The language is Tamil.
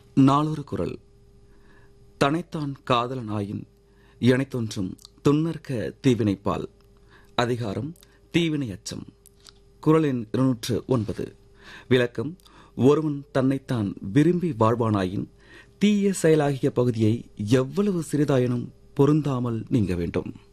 நாளொரு குரல். தனைத்தான் காதலனாயின் எனைத்தொன்றும் துன்னற்க தீவினைப்பால். அதிகாரம் தீவினை அச்சம். குறளின் 209. விளக்கம். ஒருவன் தன்னைத்தான் விரும்பி வாழ்வானாயின் தீய செயலாகிய பகுதியை எவ்வளவு சிறிதாயினும் பொருந்தாமல் நீங்க வேண்டும்.